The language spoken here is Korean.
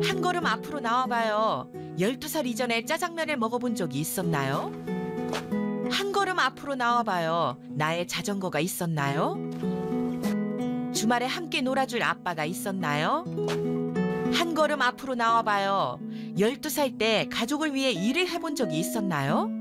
한 걸음 앞으로 나와봐요. 12살 이전에 짜장면을 먹어본 적이 있었나요? 한 걸음 앞으로 나와봐요. 나의 자전거가 있었나요? 주말에 함께 놀아줄 아빠가 있었나요? 한 걸음 앞으로 나와봐요. 12살 때 가족을 위해 일을 해본 적이 있었나요?